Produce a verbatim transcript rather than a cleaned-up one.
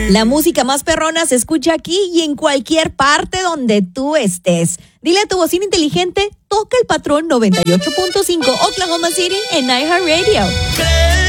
La música más perrona se escucha aquí y en cualquier parte donde tú estés. Dile a tu bocina inteligente, toca el patrón noventa y ocho punto cinco Oklahoma City en iHeartRadio.